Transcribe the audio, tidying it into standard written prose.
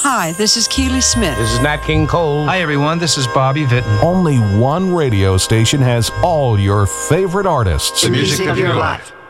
Hi, this is Keely Smith. This is Nat King Cole. Hi, everyone. This is Bobby Vinton. Only one radio station has all your favorite artists. The music of your life.